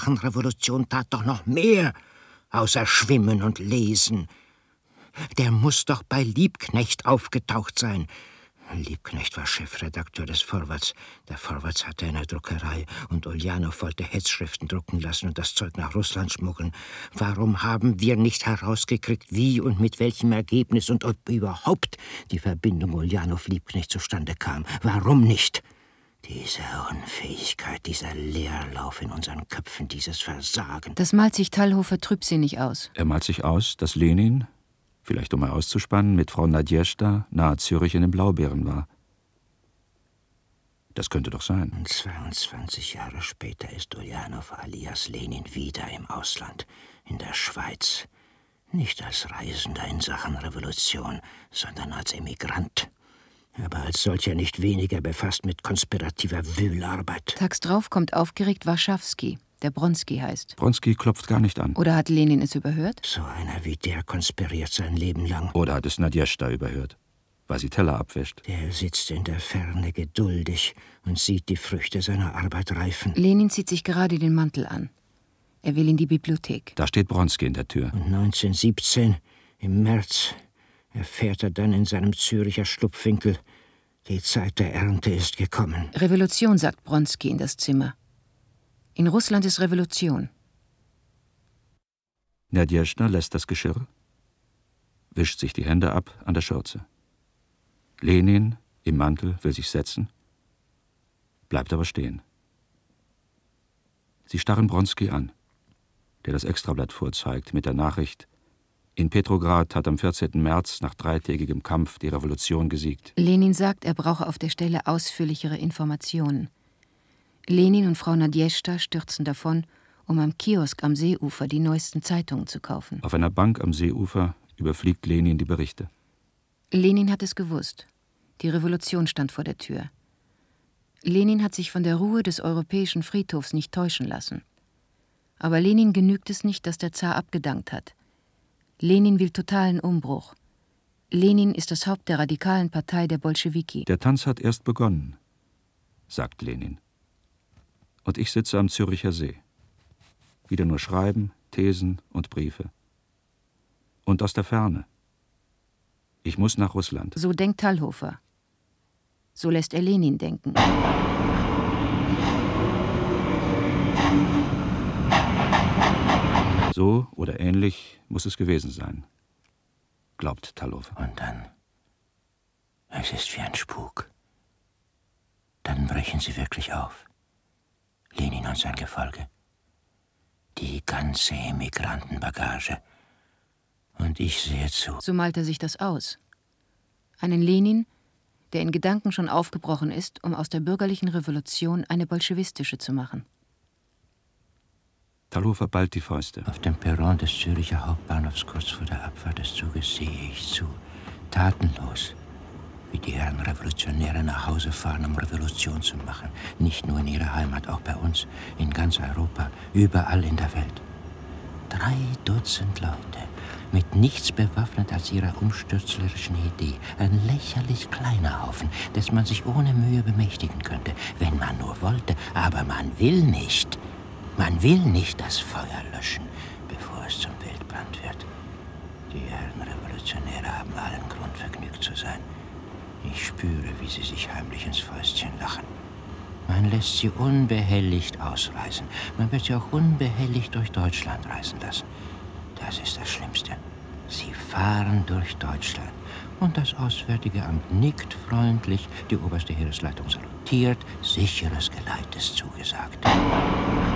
Sachenrevolution tat doch noch mehr, außer Schwimmen und Lesen. Der muss doch bei Liebknecht aufgetaucht sein. Liebknecht war Chefredakteur des Vorwärts. Der Vorwärts hatte eine Druckerei und Uljanow wollte Hetzschriften drucken lassen und das Zeug nach Russland schmuggeln. Warum haben wir nicht herausgekriegt, wie und mit welchem Ergebnis und ob überhaupt die Verbindung Uljanow-Liebknecht zustande kam? Warum nicht? Diese Unfähigkeit, dieser Leerlauf in unseren Köpfen, dieses Versagen. Das malt sich Tallhofer trübsinnig aus. Er malt sich aus, dass Lenin, vielleicht um er auszuspannen, mit Frau Nadjezhda nahe Zürich in den Blaubeeren war. Das könnte doch sein. Und 22 Jahre später ist Uljanow alias Lenin wieder im Ausland, in der Schweiz. Nicht als Reisender in Sachen Revolution, sondern als Emigrant. Aber als solcher nicht weniger befasst mit konspirativer Wühlarbeit. Tags drauf kommt aufgeregt Warschawski, der Bronski heißt. Bronski klopft gar nicht an. Oder hat Lenin es überhört? So einer wie der konspiriert sein Leben lang. Oder hat es Nadjezhda überhört, weil sie Teller abwäscht. Der sitzt in der Ferne geduldig und sieht die Früchte seiner Arbeit reifen. Lenin zieht sich gerade den Mantel an. Er will in die Bibliothek. Da steht Bronski in der Tür. Und 1917, im März, erfährt er dann in seinem Züricher Schlupfwinkel, die Zeit der Ernte ist gekommen. Revolution, sagt Bronski in das Zimmer. In Russland ist Revolution. Nadjezhda lässt das Geschirr, wischt sich die Hände ab an der Schürze. Lenin, im Mantel, will sich setzen, bleibt aber stehen. Sie starren Bronski an, der das Extrablatt vorzeigt mit der Nachricht: In Petrograd hat am 14. März nach 3-tägigem Kampf die Revolution gesiegt. Lenin sagt, er brauche auf der Stelle ausführlichere Informationen. Lenin und Frau Nadjezhda stürzen davon, um am Kiosk am Seeufer die neuesten Zeitungen zu kaufen. Auf einer Bank am Seeufer überfliegt Lenin die Berichte. Lenin hat es gewusst. Die Revolution stand vor der Tür. Lenin hat sich von der Ruhe des europäischen Friedhofs nicht täuschen lassen. Aber Lenin genügt es nicht, dass der Zar abgedankt hat. Lenin will totalen Umbruch. Lenin ist das Haupt der radikalen Partei der Bolschewiki. Der Tanz hat erst begonnen, sagt Lenin. Und ich sitze am Züricher See. Wieder nur Schreiben, Thesen und Briefe. Und aus der Ferne. Ich muss nach Russland. So denkt Tallhofer. So lässt er Lenin denken. So oder ähnlich muss es gewesen sein, glaubt Tallhofer. Und dann, es ist wie ein Spuk. Dann brechen sie wirklich auf. Lenin und sein Gefolge. Die ganze Emigrantenbagage. Und ich sehe zu. So malt er sich das aus. Einen Lenin, der in Gedanken schon aufgebrochen ist, um aus der bürgerlichen Revolution eine bolschewistische zu machen. Tallhofer ballt die Fäuste. Auf dem Perron des Züricher Hauptbahnhofs kurz vor der Abfahrt des Zuges sehe ich zu, tatenlos, wie die Herren Revolutionäre nach Hause fahren, um Revolution zu machen. Nicht nur in ihrer Heimat, auch bei uns, in ganz Europa, überall in der Welt. 3 Dutzend Leute, mit nichts bewaffnet als ihrer umstürzlerischen Idee. Ein lächerlich kleiner Haufen, dessen man sich ohne Mühe bemächtigen könnte, wenn man nur wollte. Aber man will nicht. Man will nicht das Feuer löschen, bevor es zum Wildbrand wird. Die Herren Revolutionäre haben allen Grund, vergnügt zu sein. Ich spüre, wie sie sich heimlich ins Fäustchen lachen. Man lässt sie unbehelligt ausreisen. Man wird sie auch unbehelligt durch Deutschland reisen lassen. Das ist das Schlimmste. Sie fahren durch Deutschland. Und das Auswärtige Amt nickt freundlich, die oberste Heeresleitung salutiert, sicheres Geleit ist zugesagt.